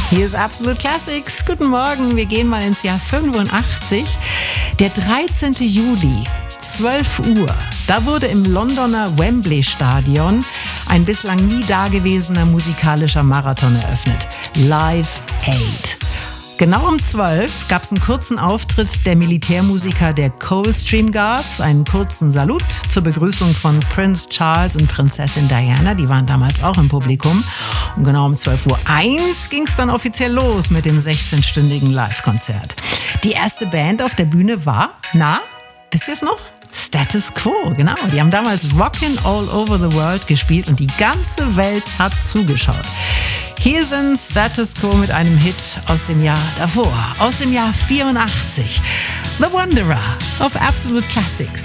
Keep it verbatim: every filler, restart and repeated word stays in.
Hier ist Absolute Classics. Guten Morgen, wir gehen mal ins Jahr fünfundachtzig. Der dreizehnten Juli, zwölf Uhr. Da wurde im Londoner Wembley Stadion ein bislang nie dagewesener musikalischer Marathon eröffnet. Live Aid. Genau um zwölf gab es einen kurzen Auftritt der Militärmusiker der Coldstream Guards, einen kurzen Salut zur Begrüßung von Prince Charles und Prinzessin Diana. Die waren damals auch im Publikum. Und genau um zwölf Uhr eins ging es dann offiziell los mit dem sechzehnstündigen Live-Konzert. Die erste Band auf der Bühne war, na, wisst ihr es noch? Status Quo, genau. Die haben damals Rockin' All Over the World gespielt und die ganze Welt hat zugeschaut. Hier sind Status Quo mit einem Hit aus dem Jahr davor, aus dem Jahr vierundachtzig. The Wanderer auf Absolute Classics.